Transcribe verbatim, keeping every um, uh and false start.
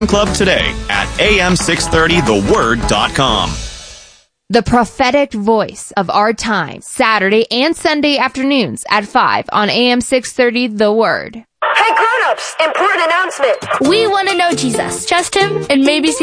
Club today at a m six thirty the word dot com. The prophetic voice of our time, Saturday and Sunday afternoons at five on A M six thirty The Word. Hey grown-ups, important announcement. We want to know Jesus. Trust him and maybe see